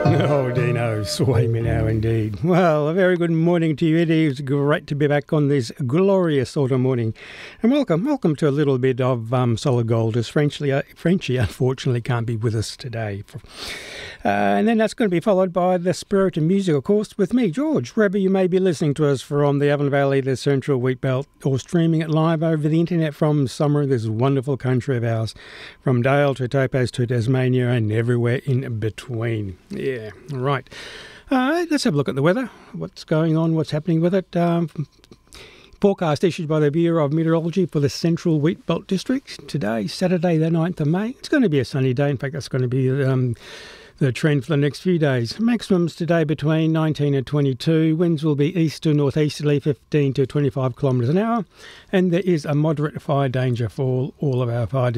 Oh, Dino, sway me now indeed. Well, a very good morning to you. It is great to be back on this glorious autumn morning. And welcome to a little bit of Solid Gold, as Frenchie unfortunately can't be with us today. And then that's going to be followed by the Spirit of Music, of course, with me, George. Wherever you may be listening to us from the Avon Valley, the Central Wheatbelt, or streaming it live over the internet from somewhere in this wonderful country of ours, from Dale to Topaz to Tasmania and everywhere in between. Yeah, right. Let's have a look at the weather. What's going on? What's happening with it? Forecast issued by the Bureau of Meteorology for the Central Wheatbelt District. Today, Saturday the 9th of May. It's going to be a sunny day. In fact, that's going to be the trend for the next few days. Maximums today between 19 and 22. Winds will be east to northeasterly, 15 to 25 kilometres an hour. And there is a moderate fire danger for all of our fire